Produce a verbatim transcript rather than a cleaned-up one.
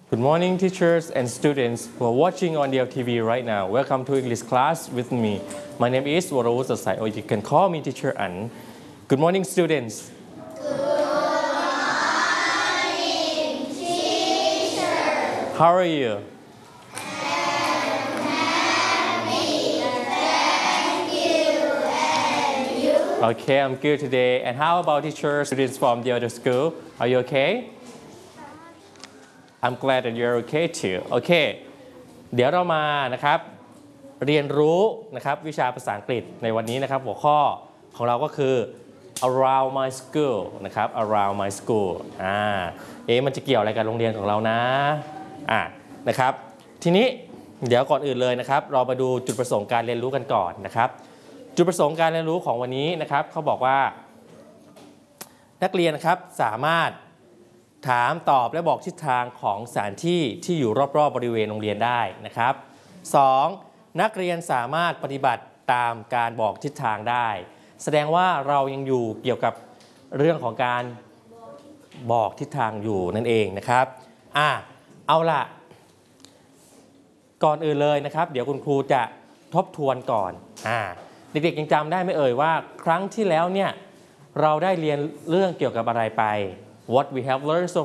Good morning, teachers and students who are watching on D L T V right now. Welcome to English class with me. My name is Warawut Sasai, or you can call me Teacher An. Good morning, students. Good morning, teacher. How are you? I'm happy, thank you, and you? Okay, I'm good today. And how about teachers, students from the other school? Are you okay? I'm glad that you're okay too. โอเค เดี๋ยวเรามานะครับเรียนรู้นะครับวิชาภาษาอังกฤษในวันนี้นะครับหัวข้อของเราก็คือ around my school นะครับ around my school อ่าเอ๊ะมันจะเกี่ยวอะไรกับโรงเรียนของเรานะอ่านะครับทีนี้เดี๋ยวก่อนอื่นเลยนะครับเรามาดูจุดประสงค์การเรียนรู้กันก่อนนะครับจุดประสงค์การเรียนรู้ของวันนี้นะครับเขาบอกว่านักเรียนนะครับสามารถถามตอบและบอกทิศทางของสถานที่ที่อยู่รอบๆบริเวณโรงเรียนได้นะครับ สอง. นักเรียนสามารถปฏิบัติตามการบอกทิศทางได้แสดงว่าเรายังอยู่เกี่ยวกับเรื่องของการบอกทิศทางอยู่นั่นเองนะครับอ่ะเอาล่ะก่อนอื่นเลยนะครับเดี๋ยวคุณครูจะทบทวนก่อนอ่าเด็กๆยังจำได้ไหมเอ่ยว่าครั้งที่แล้วเนี่ยเราได้เรียนเรื่องเกี่ยวกับอะไรไปWhat we have learned so